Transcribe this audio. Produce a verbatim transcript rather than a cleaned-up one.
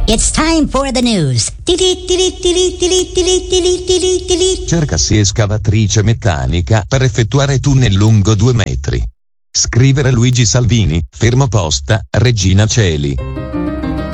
It's time for the news. Cercasi escavatrice meccanica per effettuare tunnel lungo due metri. Scrivere Luigi Salvini, fermo posta, Regina Coeli.